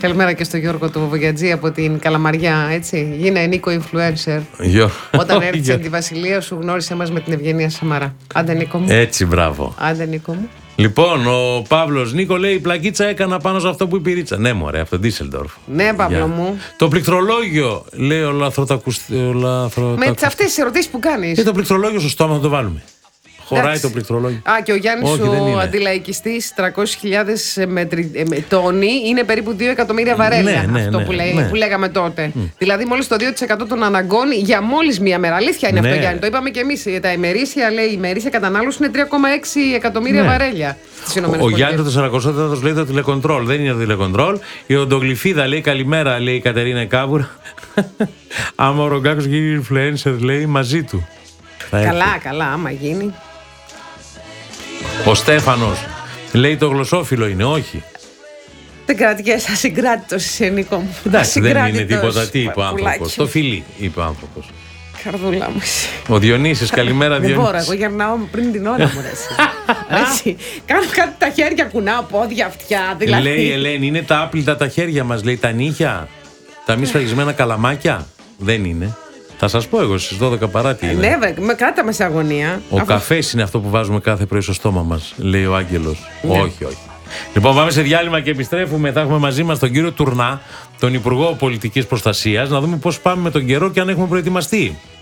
Καλημέρα και στο Γιώργο του Βογιατζή από την Καλαμαριά, έτσι. Γίνε Νίκο influencer. Όταν έρθει τη Βασιλεία σου, γνώρισε μας με την Ευγενία Σαμαρά. Άντε Νίκο μου. Έτσι, μπράβο. Άντε Νίκο μου. Λοιπόν, ο Παύλος Νίκο λέει: πλακίτσα έκανα πάνω σε αυτό που είπε η Ρίτσα. Ναι, μωρέ, από τον Ντίσσελντορφ. Ναι, Παύλο μου. Το πληκτρολόγιο, λέει ο λαθροτακουστή. Με αυτές τις ερωτήσεις που κάνεις. Το πληκτρολόγιο στο στόμα θα το βάλουμε. Χωράει το πληκτρολόγιο. Και ο Γιάννης ο αντιλαϊκιστής, 300.000 τόνοι είναι περίπου 2 εκατομμύρια βαρέλια. Αυτό που λέγαμε τότε. Δηλαδή μόλις το 2% των αναγκών για μόλις μία μέρα. Αλήθεια είναι αυτό, Γιάννη. Το είπαμε και εμείς. Τα ημερήσια, λέει, η ημερήσια κατανάλωση είναι 3,6 εκατομμύρια βαρέλια στις ΗΠΑ. Ο Γιάννης το 400 λέει το τηλεκοντρόλ. Δεν είναι το τηλεκοντρόλ. Η οντογλυφίδα λέει καλημέρα, λέει η Κατερίνα Κάβουρα. Άμα ο Ρογκάκος γίνει influencer, λέει μαζί του. Καλά, άμα γίνει. Ο Στέφανος λέει το γλωσσόφυλλο είναι, όχι. Δεν κρατιέσαι ασυγκράτητος είσαι, Νίκο μου. Εντάξει, δεν είναι τίποτα. Τι είπε ο άνθρωπος. Το φιλί, είπε ο άνθρωπος. Καρδούλα μου εσύ. Ο Διονύσης, καλημέρα Διονύση. Δεν μπορώ, εγώ γερνάω πριν την ώρα μου. Έτσι. Κάνω κάτι τα χέρια, κουνάω πόδια, αυτιά. Δηλαδή. Λέει η Ελένη, είναι τα άπλυτα τα χέρια μας, λέει, τα νύχια, τα μη σφραγισμένα καλαμάκια. Δεν είναι. Θα σας πω εγώ στις 12 παρά τι είναι. Ναι, κράτα με σε αγωνία. Ο καφές είναι αυτό που βάζουμε κάθε πρωί στο στόμα μας, λέει ο Άγγελος. Ναι. Όχι. Λοιπόν, πάμε σε διάλειμμα και επιστρέφουμε. Θα έχουμε μαζί μας τον κύριο Τουρνά, τον Υπουργό Πολιτικής Προστασίας, να δούμε πώς πάμε με τον καιρό και αν έχουμε προετοιμαστεί.